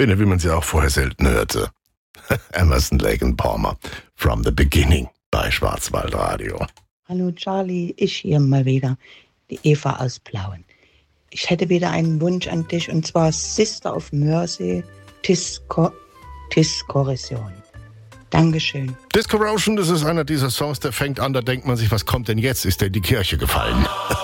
Töne, wie man sie auch vorher selten hörte. Emerson, Lake and Palmer, From the Beginning bei Schwarzwaldradio. Hallo Charlie, ich hier mal wieder, die Eva aus Plauen. Ich hätte wieder einen Wunsch an dich, und zwar Sister of Mercy, Discorrosion. Dankeschön. Discorrosion, das ist einer dieser Songs, der fängt an, da denkt man sich, was kommt denn jetzt? Ist der in die Kirche gefallen?